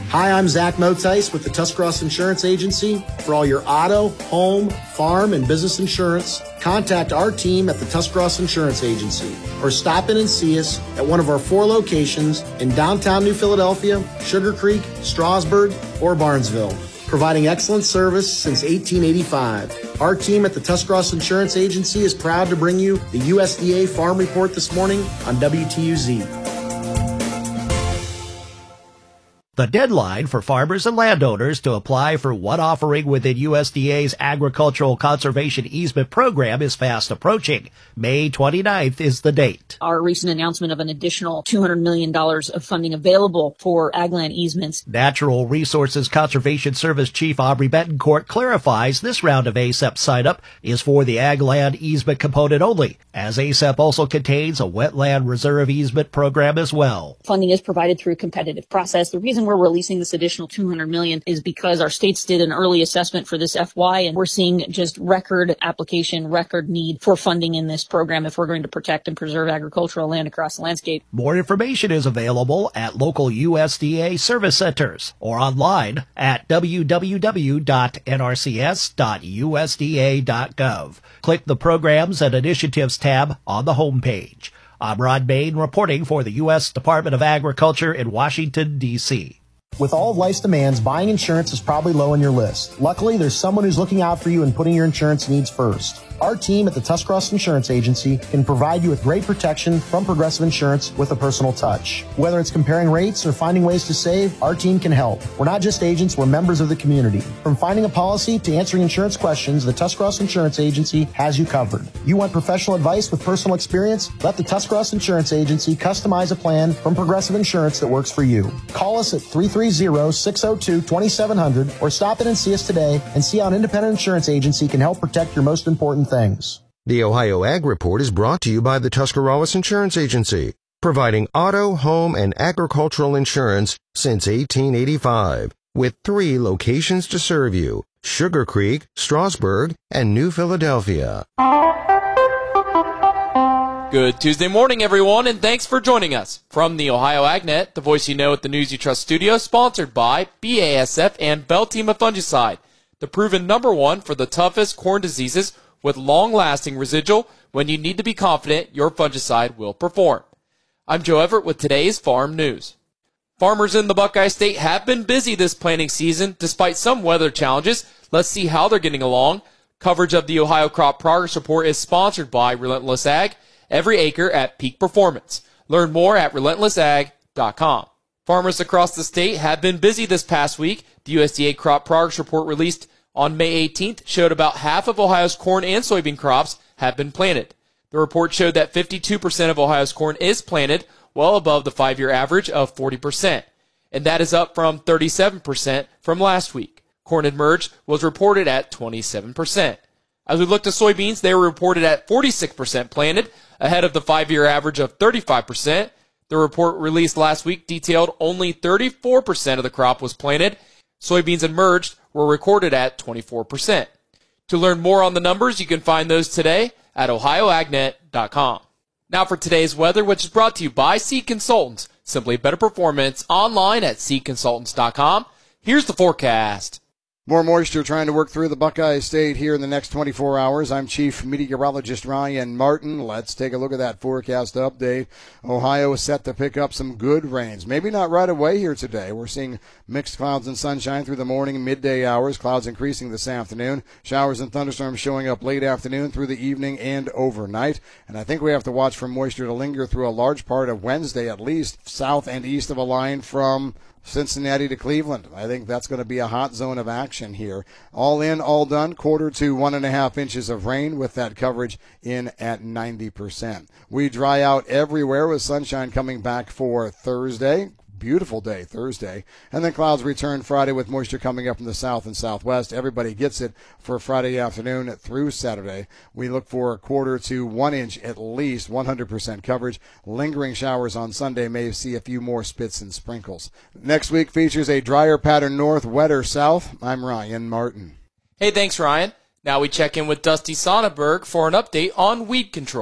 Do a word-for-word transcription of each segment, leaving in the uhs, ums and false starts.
Hi, I'm Zach Motice with the Tuscarawas Insurance Agency. For all your auto, home, farm, and business insurance, contact our team at the Tuscarawas Insurance Agency or stop in and see us at one of our four locations in downtown New Philadelphia, Sugar Creek, Strasburg, or Barnesville. Providing excellent service since eighteen eighty-five. Our team at the Tuscarawas Insurance Agency is proud to bring you the U S D A Farm Report this morning on W T U Z. The deadline for farmers and landowners to apply for one offering within U S D A's Agricultural Conservation Easement Program is fast approaching. May twenty-ninth is the date. Our recent announcement of an additional two hundred million dollars of funding available for ag land easements. Natural Resources Conservation Service Chief Aubrey Betancourt clarifies this round of A S E P sign-up is for the ag land easement component only, as A S E P also contains a wetland reserve easement program as well. Funding is provided through a competitive process. The reason we're releasing this additional two hundred million dollars is because our states did an early assessment for this F Y, and we're seeing just record application, record need for funding in this program if we're going to protect and preserve agricultural land across the landscape. More information is available at local U S D A service centers or online at w w w dot n r c s dot u s d a dot gov. Click the Programs and Initiatives tab on the homepage. I'm Rod Bain reporting for the U S Department of Agriculture in Washington, D C With all of life's demands, buying insurance is probably low on your list. Luckily, there's someone who's looking out for you and putting your insurance needs first. Our team at the Tuscarawas Insurance Agency can provide you with great protection from Progressive Insurance with a personal touch. Whether it's comparing rates or finding ways to save, our team can help. We're not just agents, we're members of the community. From finding a policy to answering insurance questions, the Tuscarawas Insurance Agency has you covered. You want professional advice with personal experience? Let the Tuscarawas Insurance Agency customize a plan from Progressive Insurance that works for you. Call us at three three zero, six zero two, two seven zero zero or stop in and see us today and see how an independent insurance agency can help protect your most important things. The Ohio Ag Report is brought to you by the Tuscarawas Insurance Agency, providing auto, home, and agricultural insurance since eighteen eighty-five, with three locations to serve you: Sugar Creek, Strasburg, and New Philadelphia. Good Tuesday morning, everyone, and thanks for joining us. From the Ohio AgNet, the voice you know at the News You Trust studio, sponsored by B A S F and Beltima Fungicide, the proven number one for the toughest corn diseases with long-lasting residual when you need to be confident your fungicide will perform. I'm Joe Everett with today's Farm News. Farmers in the Buckeye State have been busy this planting season despite some weather challenges. Let's see how they're getting along. Coverage of the Ohio Crop Progress Report is sponsored by Relentless Ag, every acre at peak performance. Learn more at relentless ag dot com. Farmers across the state have been busy this past week. The U S D A Crop Progress Report released on May eighteenth showed about half of Ohio's corn and soybean crops have been planted. The report showed that fifty-two percent of Ohio's corn is planted, well above the five-year average of forty percent, and that is up from thirty-seven percent from last week. Corn emerged was reported at twenty-seven percent. As we look to soybeans, they were reported at forty-six percent planted, ahead of the five-year average of thirty-five percent. The report released last week detailed only thirty-four percent of the crop was planted. Soybeans emerged were recorded at twenty-four percent. To learn more on the numbers, you can find those today at ohio ag net dot com. Now for today's weather, which is brought to you by Seed Consultants. Simply better performance online at seed consultants dot com. Here's the forecast. More moisture trying to work through the Buckeye State here in the next twenty-four hours. I'm Chief Meteorologist Ryan Martin. Let's take a look at that forecast update. Ohio is set to pick up some good rains. Maybe not right away here today. We're seeing mixed clouds and sunshine through the morning and midday hours. Clouds increasing this afternoon. Showers and thunderstorms showing up late afternoon through the evening and overnight. And I think we have to watch for moisture to linger through a large part of Wednesday, at least south and east of a line from Cincinnati to Cleveland. I think that's going to be a hot zone of action here. All in, all done, quarter to one and a half inches of rain with that coverage in at ninety percent. We dry out everywhere with sunshine coming back for Thursday. Beautiful day Thursday. And then clouds return Friday with moisture coming up from the south and southwest. Everybody gets it for Friday afternoon through Saturday. We look for a quarter to one inch at least, one hundred percent coverage. Lingering showers on Sunday. May see a few more spits and sprinkles. Next week features a drier pattern north, wetter south. I'm Ryan Martin. Hey, thanks, Ryan. Now we check in with Dusty Sonnenberg for an update on weed control.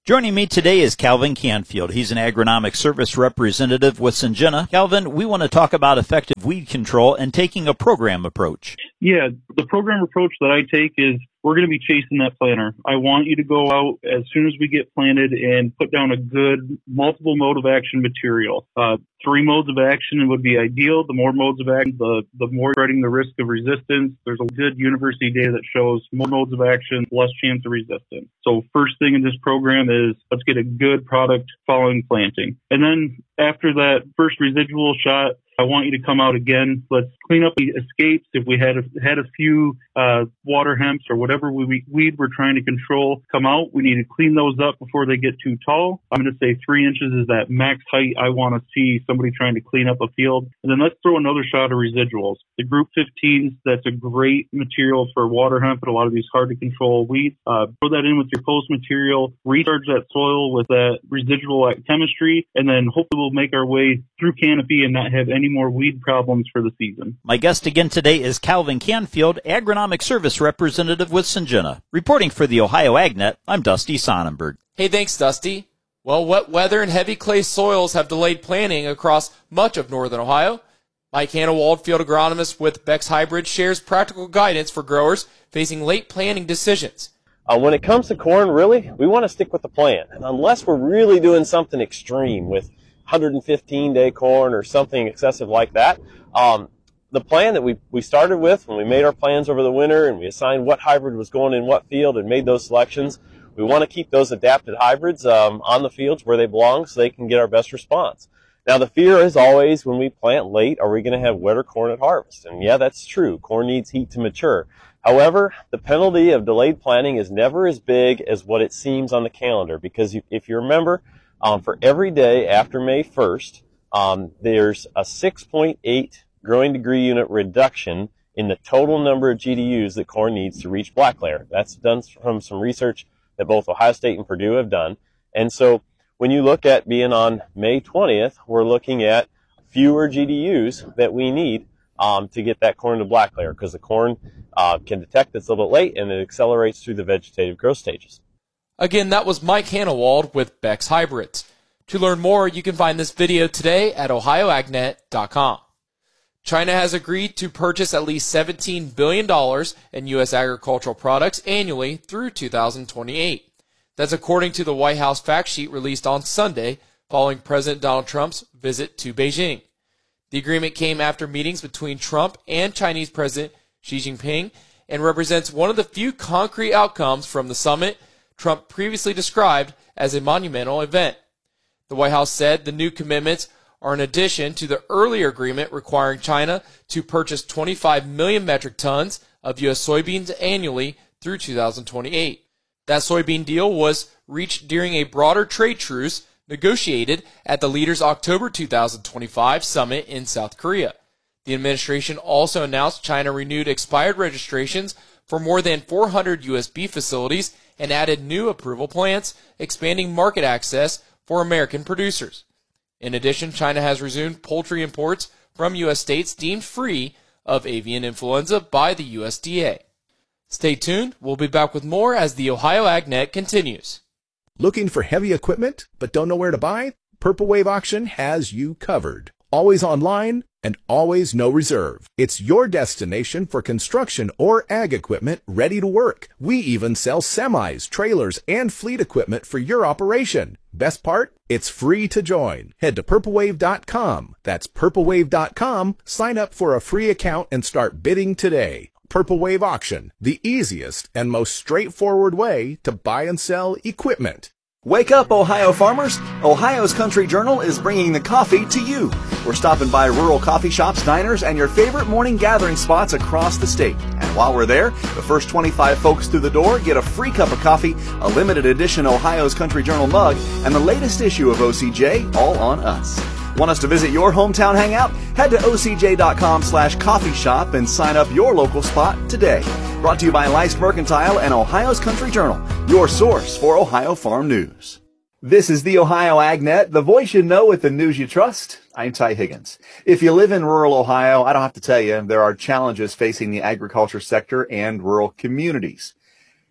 Joining me today is Calvin Canfield. He's an agronomic service representative with Syngenta. Calvin, we want to talk about effective weed control and taking a program approach. Yeah, the program approach that I take is we're going to be chasing that planter. I want you to go out as soon as we get planted and put down a good multiple mode of action material. Uh, three modes of action would be ideal. The more modes of action, the, the more spreading the risk of resistance. There's a good university data that shows more modes of action, less chance of resistance. So first thing in this program is let's get a good product following planting. And then after that first residual shot, I want you to come out again. Let's clean up the escapes. If we had a, had a few uh, water hemps or whatever we, weed we're trying to control come out, we need to clean those up before they get too tall. I'm going to say three inches is that max height I want to see somebody trying to clean up a field. And then let's throw another shot of residuals. The Group fifteens, that's a great material for water hemp and a lot of these hard to control weeds. Uh, throw that in with your post material, recharge that soil with that residual chemistry, and then hopefully we'll make our way through canopy and not have any more weed problems for the season. My guest again today is Calvin Canfield, agronomic service representative with Syngenta. Reporting for the Ohio AgNet, I'm Dusty Sonnenberg. Hey, thanks, Dusty. Well, wet weather and heavy clay soils have delayed planting across much of northern Ohio. Mike Hannawald, field agronomist with Beck's Hybrid, shares practical guidance for growers facing late planting decisions. Uh, when it comes to corn, really, we want to stick with the plan. And unless we're really doing something extreme with one hundred fifteen day corn or something excessive like that, um, the plan that we, we started with when we made our plans over the winter and we assigned what hybrid was going in what field and made those selections, we want to keep those adapted hybrids um, on the fields where they belong so they can get our best response. Now, the fear is always when we plant late, are we going to have wetter corn at harvest? And yeah, that's true. Corn needs heat to mature. However, the penalty of delayed planting is never as big as what it seems on the calendar, because if you remember, um, for every day after May first, um, there's a six point eight growing degree unit reduction in the total number of G D Us that corn needs to reach black layer. That's done from some research that both Ohio State and Purdue have done. And so when you look at being on May twentieth, we're looking at fewer G D Us that we need um, to get that corn to black layer, because the corn uh, can detect it's a little bit late and it accelerates through the vegetative growth stages. Again, that was Mike Hannawald with Beck's Hybrids. To learn more, you can find this video today at ohio agnet dot com. China has agreed to purchase at least seventeen billion dollars in U S agricultural products annually through two thousand twenty-eight. That's according to the White House fact sheet released on Sunday following President Donald Trump's visit to Beijing. The agreement came after meetings between Trump and Chinese President Xi Jinping and represents one of the few concrete outcomes from the summit Trump previously described as a monumental event. The White House said the new commitments are in addition to the earlier agreement requiring China to purchase twenty-five million metric tons of U S soybeans annually through two thousand twenty-eight. That soybean deal was reached during a broader trade truce negotiated at the leaders' October two thousand twenty-five summit in South Korea. The administration also announced China renewed expired registrations for more than four hundred U S beef facilities and added new approval plants, expanding market access for American producers. In addition, China has resumed poultry imports from U S states deemed free of avian influenza by the U S D A. Stay tuned. We'll be back with more as the Ohio AgNet continues. Looking for heavy equipment but don't know where to buy? Purple Wave Auction has you covered. Always online and always no reserve. It's your destination for construction or ag equipment ready to work. We even sell semis, trailers, and fleet equipment for your operation. Best part? It's free to join. Head to purple wave dot com. That's purple wave dot com. Sign up for a free account and start bidding today. Purple Wave Auction, the easiest and most straightforward way to buy and sell equipment. Wake up, Ohio farmers! Ohio's Country Journal is bringing the coffee to you. We're stopping by rural coffee shops, diners, and your favorite morning gathering spots across the state. And while we're there, the first twenty-five folks through the door get a free cup of coffee, a limited edition Ohio's Country Journal mug, and the latest issue of O C J, all on us. Want us to visit your hometown hangout? Head to O C J dot com slash coffee shop and sign up your local spot today. Brought to you by Leist Mercantile and Ohio's Country Journal, your source for Ohio farm news. This is the Ohio AgNet, the voice you know with the news you trust. I'm Ty Higgins. If you live in rural Ohio, I don't have to tell you, there are challenges facing the agriculture sector and rural communities.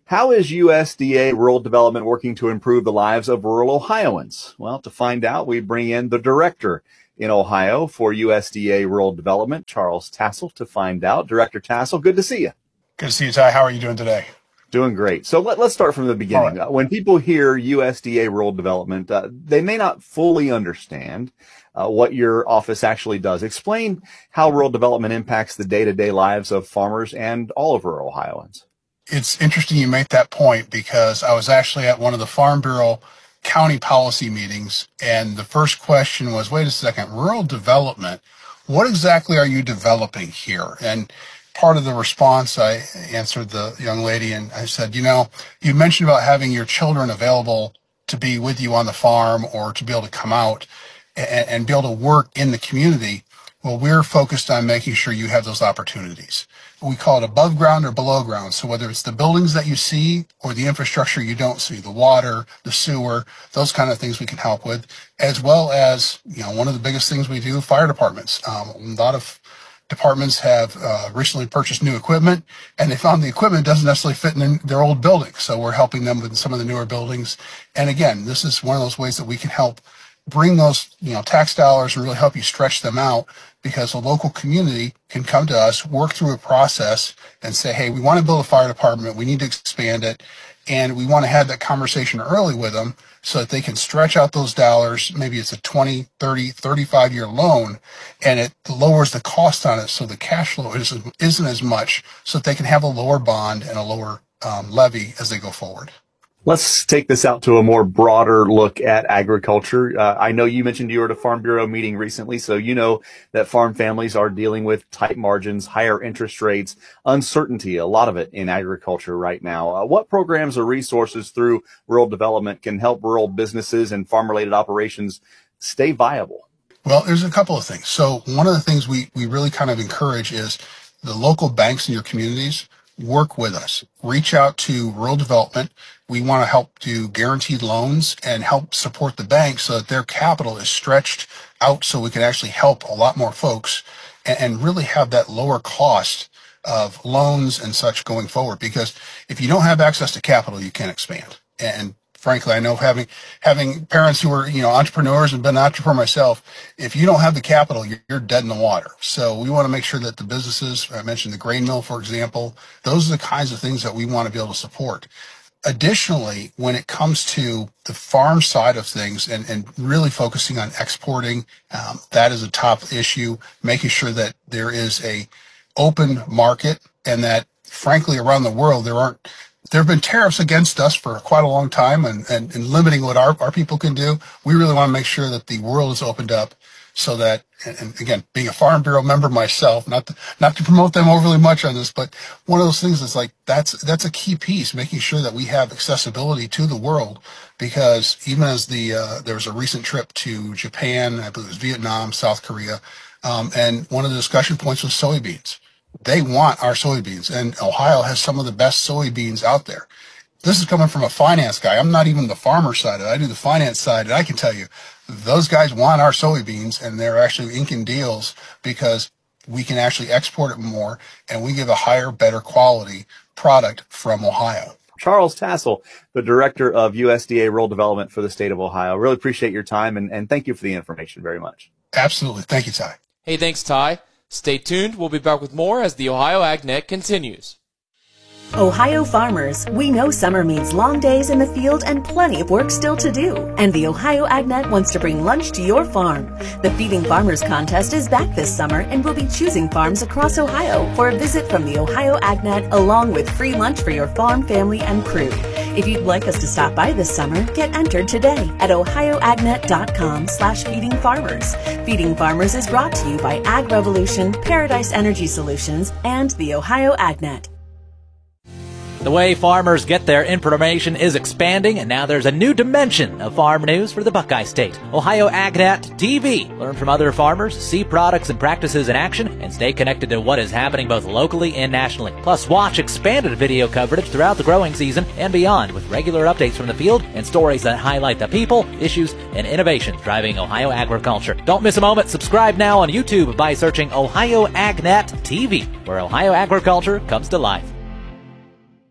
How is U S D A Rural Development working to improve the lives of rural Ohioans? Well, to find out, we bring in the director in Ohio for U S D A Rural Development, Charles Tassel, to find out. Director Tassel, good to see you. Good to see you, Ty. How are you doing today? Doing great. So let, let's start from the beginning. Right. When people hear U S D A Rural Development, uh, they may not fully understand uh, what your office actually does. Explain how rural development impacts the day-to-day lives of farmers and all of rural Ohioans. It's interesting you make that point because I was actually at one of the Farm Bureau county policy meetings, and the first question was, wait a second, rural development, what exactly are you developing here? And part of the response, I answered the young lady and I said, you know, you mentioned about having your children available to be with you on the farm or to be able to come out and, and be able to work in the community. Well, we're focused on making sure you have those opportunities. We call it above ground or below ground. So whether it's the buildings that you see or the infrastructure you don't see, the water, the sewer, those kind of things we can help with, as well as, you know, one of the biggest things we do, fire departments. Um, a lot of departments have uh, recently purchased new equipment, and they found the equipment doesn't necessarily fit in their old buildings. So we're helping them with some of the newer buildings. And again, this is one of those ways that we can help bring those, you know, tax dollars and really help you stretch them out, because a local community can come to us, work through a process and say, hey, we want to build a fire department. We need to expand it. And we want to have that conversation early with them so that they can stretch out those dollars. Maybe it's a twenty, thirty, thirty-five year loan, and it lowers the cost on it. So the cash flow isn't, isn't as much, so that they can have a lower bond and a lower um, levy as they go forward. Let's take this out to a more broader look at agriculture. Uh, I know you mentioned you were at a Farm Bureau meeting recently, so you know that farm families are dealing with tight margins, higher interest rates, uncertainty, a lot of it in agriculture right now. Uh, what programs or resources through rural development can help rural businesses and farm-related operations stay viable? Well, there's a couple of things. So one of the things we, we really kind of encourage is the local banks in your communities work with us. Reach out to rural development. We want to help do guaranteed loans and help support the bank so that their capital is stretched out so we can actually help a lot more folks and, and really have that lower cost of loans and such going forward. Because if you don't have access to capital, you can't expand. And frankly, I know having having parents who are, you know, entrepreneurs and been an entrepreneur myself, if you don't have the capital, you're, you're dead in the water. So we want to make sure that the businesses, I mentioned the grain mill, for example, those are the kinds of things that we want to be able to support. Additionally, when it comes to the farm side of things and, and really focusing on exporting, um, that is a top issue, making sure that there is a open market and that, frankly, around the world, there aren't There have been tariffs against us for quite a long time and, and, and limiting what our, our people can do. We really want to make sure that the world is opened up so that, and, and again, being a Farm Bureau member myself, not to, not to promote them overly much on this, but one of those things is like, that's, that's a key piece, making sure that we have accessibility to the world, because even as the, uh, there was a recent trip to Japan, I believe it was Vietnam, South Korea, um, and one of the discussion points was soybeans. They want our soybeans, and Ohio has some of the best soybeans out there. This is coming from a finance guy. I'm not even the farmer side of it. I do the finance side, and I can tell you, those guys want our soybeans, and they're actually inking deals because we can actually export it more, and we give a higher, better quality product from Ohio. Charles Tassel, the Director of U S D A Rural Development for the state of Ohio. Really appreciate your time, and, and thank you for the information very much. Absolutely. Thank you, Ty. Hey, thanks, Ty. Stay tuned. We'll be back with more as the Ohio AgNet continues. Ohio farmers, we know summer means long days in the field and plenty of work still to do. And the Ohio AgNet wants to bring lunch to your farm. The Feeding Farmers contest is back this summer, and we'll be choosing farms across Ohio for a visit from the Ohio AgNet, along with free lunch for your farm, family, and crew. If you'd like us to stop by this summer, get entered today at ohioagnet.com slash feeding farmers. Feeding Farmers is brought to you by Ag Revolution, Paradise Energy Solutions, and the Ohio AgNet. The way farmers get their information is expanding, and now there's a new dimension of farm news for the Buckeye State. Ohio AgNet T V. Learn from other farmers, see products and practices in action, and stay connected to what is happening both locally and nationally. Plus, watch expanded video coverage throughout the growing season and beyond, with regular updates from the field and stories that highlight the people, issues, and innovations driving Ohio agriculture. Don't miss a moment. Subscribe now on YouTube by searching Ohio AgNet T V, where Ohio agriculture comes to life.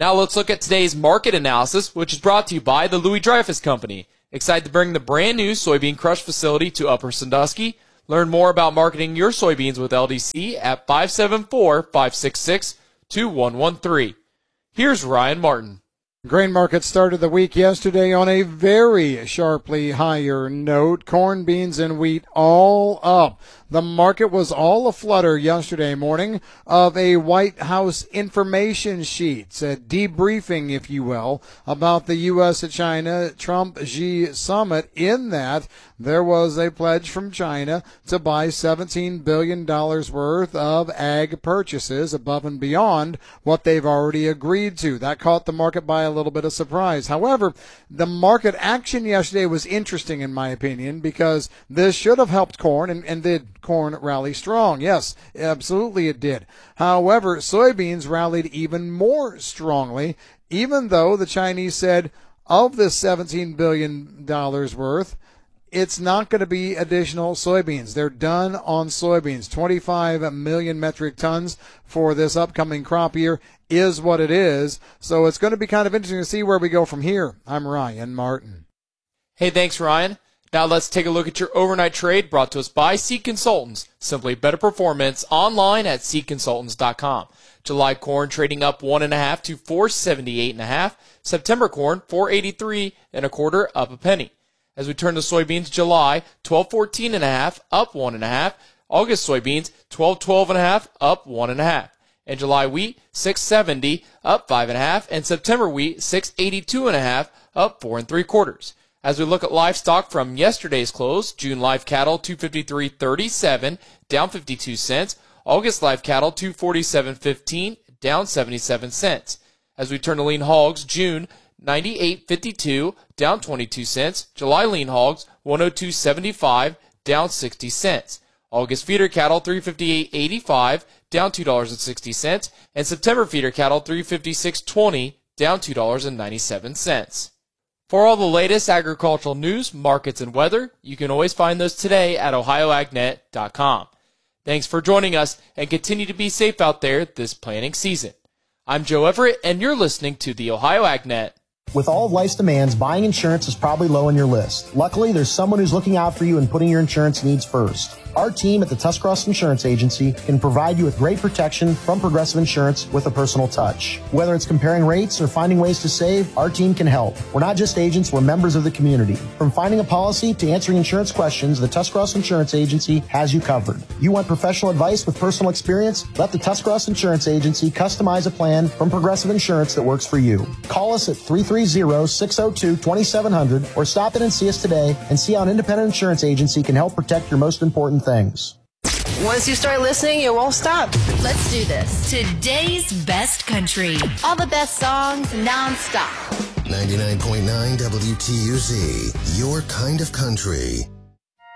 Now let's look at today's market analysis, which is brought to you by the Louis Dreyfus Company. Excited to bring the brand new soybean crush facility to Upper Sandusky? Learn more about marketing your soybeans with L D C at five seven four, five six six, two one one three. Here's Ryan Martin. Grain market started the week yesterday on a very sharply higher note. Corn, beans, and wheat all up. The market was all aflutter yesterday morning of a White House information sheet, a debriefing, if you will, about the U S China Trump-Xi summit. In that, there was a pledge from China to buy seventeen billion dollars worth of ag purchases above and beyond what they've already agreed to. That caught the market by a little bit of surprise. However, the market action yesterday was interesting, in my opinion, because this should have helped corn, and, and did corn rally strong. Yes, absolutely it did. However, soybeans rallied even more strongly, even though the Chinese said of this seventeen billion dollars worth, it's not going to be additional soybeans. They're done on soybeans. twenty-five million metric tons for this upcoming crop year is what it is. So it's going to be kind of interesting to see where we go from here. I'm Ryan Martin. Hey, thanks, Ryan. Now let's take a look at your overnight trade brought to us by Seed Consultants. Simply better performance online at seed consultants dot com. July corn trading up one and a half to four seventy-eight and a half. September corn four eighty-three and a quarter, up a penny. As we turn to soybeans, July twelve fourteen and a half, up one and a half. August soybeans twelve twelve and a half, up one and a half. And July wheat six seventy, up five and a half. And September wheat six eighty-two and a half, up four and three quarters. As we look at livestock from yesterday's close, June live cattle two fifty-three thirty-seven, down fifty-two cents. August live cattle two forty-seven fifteen, down seventy-seven cents. As we turn to lean hogs, June ninety-eight fifty-two, down twenty-two cents. July lean hogs one oh two seventy-five, down sixty cents. August feeder cattle three fifty-eight eighty-five, down two dollars and sixty cents. And September feeder cattle three fifty-six twenty, down two dollars and ninety-seven cents. For all the latest agricultural news, markets, and weather, you can always find those today at ohio ag net dot com. Thanks for joining us, and continue to be safe out there this planting season. I'm Joe Everett, and you're listening to the Ohio AgNet. With all of life's demands, buying insurance is probably low on your list. Luckily, there's someone who's looking out for you and putting your insurance needs first. Our team at the Tuscarawas Insurance Agency can provide you with great protection from Progressive Insurance with a personal touch. Whether it's comparing rates or finding ways to save, our team can help. We're not just agents, we're members of the community. From finding a policy to answering insurance questions, the Tuscarawas Insurance Agency has you covered. You want professional advice with personal experience? Let the Tuscarawas Insurance Agency customize a plan from Progressive Insurance that works for you. Call us at three three zero, six zero two, two seven zero zero or stop in and see us today and see how an independent insurance agency can help protect your most important things. Once you start listening, you won't stop. Let's do this. Today's best country. All the best songs nonstop. ninety-nine point nine W T U Z, your kind of country.